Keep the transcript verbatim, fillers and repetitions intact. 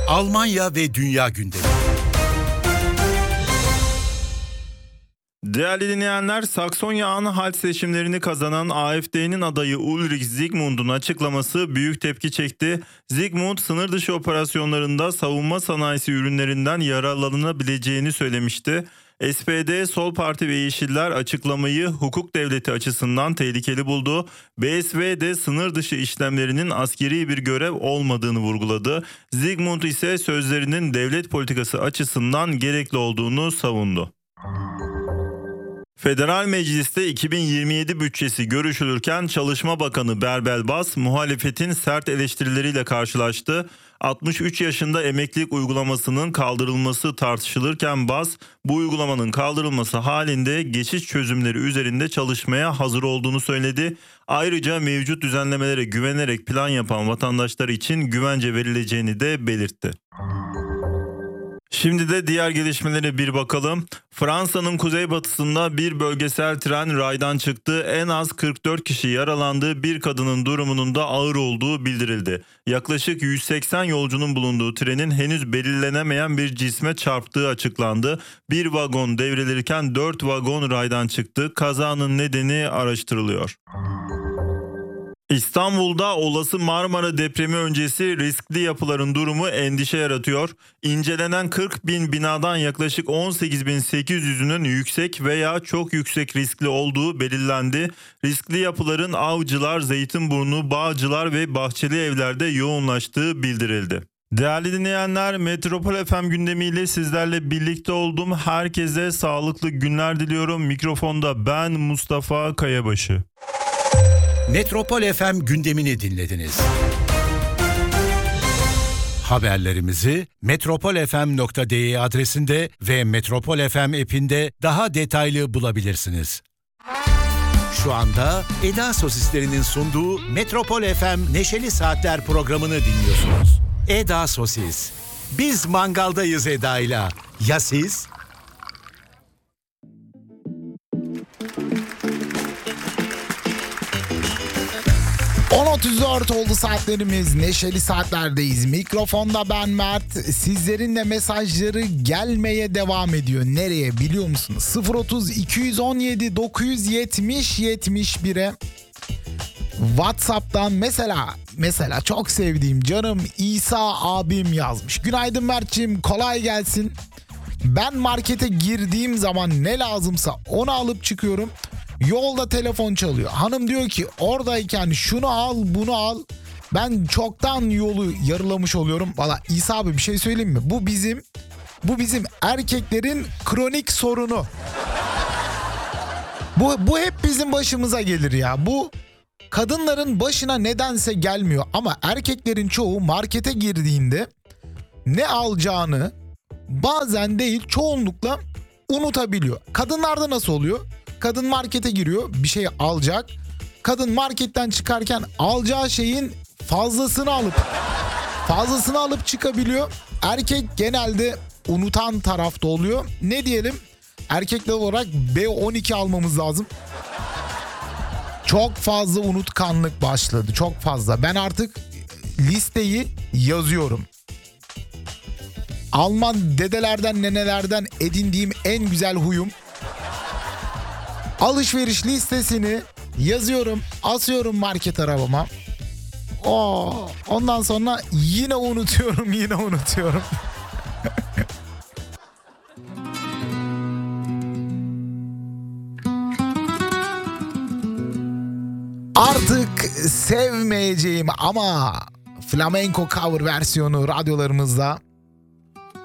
Almanya ve dünya gündemi. Değerli dinleyenler, Saksonya-Anhalt seçimlerini kazanan A F D'nin adayı Ulrich Zygmunt'un açıklaması büyük tepki çekti. Zygmunt, sınır dışı operasyonlarında savunma sanayisi ürünlerinden yararlanabileceğini söylemişti. S P D, Sol Parti ve Yeşiller açıklamayı hukuk devleti açısından tehlikeli buldu. B S V'de sınır dışı işlemlerinin askeri bir görev olmadığını vurguladı. Zygmunt ise sözlerinin devlet politikası açısından gerekli olduğunu savundu. Federal Meclis'te iki bin yirmi yedi bütçesi görüşülürken Çalışma Bakanı Berbel Bas muhalefetin sert eleştirileriyle karşılaştı. altmış üç yaşında emeklilik uygulamasının kaldırılması tartışılırken Bas, bu uygulamanın kaldırılması halinde geçiş çözümleri üzerinde çalışmaya hazır olduğunu söyledi. Ayrıca mevcut düzenlemelere güvenerek plan yapan vatandaşlar için güvence verileceğini de belirtti. Şimdi de diğer gelişmelere bir bakalım. Fransa'nın kuzeybatısında bir bölgesel tren raydan çıktı. En az kırk dört kişi yaralandı. Bir kadının durumunun da ağır olduğu bildirildi. Yaklaşık yüz seksen yolcunun bulunduğu trenin henüz belirlenemeyen bir cisme çarptığı açıklandı. Bir vagon devrilirken dört vagon raydan çıktı. Kazanın nedeni araştırılıyor. İstanbul'da olası Marmara depremi öncesi riskli yapıların durumu endişe yaratıyor. İncelenen kırk bin binadan yaklaşık on sekiz bin sekiz yüzünün yüksek veya çok yüksek riskli olduğu belirlendi. Riskli yapıların Avcılar, Zeytinburnu, Bağcılar ve Bahçeli Evler'de yoğunlaştığı bildirildi. Değerli dinleyenler, Metropol F M gündemiyle sizlerle birlikte oldum. Herkese sağlıklı günler diliyorum. Mikrofonda ben Mustafa Kayabaşı. Metropol F M gündemini dinlediniz. Haberlerimizi metropol f m nokta d e adresinde ve Metropol F M app'inde daha detaylı bulabilirsiniz. Şu anda Eda Sosislerinin sunduğu Metropol F M Neşeli Saatler programını dinliyorsunuz. Eda Sosis. Biz mangaldayız Eda'yla. Ya siz? on otuz dört oldu saatlerimiz. Neşeli saatlerdeyiz. Mikrofonda ben Mert. Sizlerin de mesajları gelmeye devam ediyor. Nereye biliyor musunuz? sıfır otuz iki on yedi dokuz yetmiş yetmiş bire WhatsApp'tan mesela mesela çok sevdiğim canım İsa abim yazmış. Günaydın Mert'ciğim, kolay gelsin. Ben markete girdiğim zaman ne lazımsa onu alıp çıkıyorum. Yolda telefon çalıyor. Hanım diyor ki oradayken şunu al bunu al. Ben çoktan yolu yarılamış oluyorum. Valla İsa abi bir şey söyleyeyim mi? Bu bizim bu bizim erkeklerin kronik sorunu. Bu, bu hep bizim başımıza gelir ya. Bu kadınların başına nedense gelmiyor. Ama erkeklerin çoğu markete girdiğinde ne alacağını bazen değil çoğunlukla unutabiliyor. Kadınlarda nasıl oluyor? Kadın markete giriyor, bir şey alacak. Kadın marketten çıkarken alacağı şeyin fazlasını alıp fazlasını alıp çıkabiliyor. Erkek genelde unutan tarafta oluyor. Ne diyelim? Erkekler olarak B on iki almamız lazım. Çok fazla unutkanlık başladı. Çok fazla. Ben artık listeyi yazıyorum. Alman dedelerden, nenelerden edindiğim en güzel huyum. Alışveriş listesini yazıyorum, asıyorum market arabama. Oo, ondan sonra yine unutuyorum, yine unutuyorum. Artık sevmeyeceğim ama flamenco cover versiyonu radyolarımızda